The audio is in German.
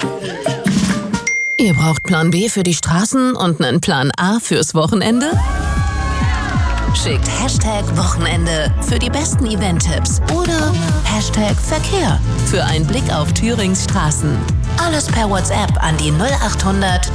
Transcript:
Ihr braucht Plan B für die Straßen und einen Plan A fürs Wochenende? Schickt #Wochenende für die besten Event-Tipps oder #Verkehr für einen Blick auf Thürings Straßen. Alles per WhatsApp an die 0800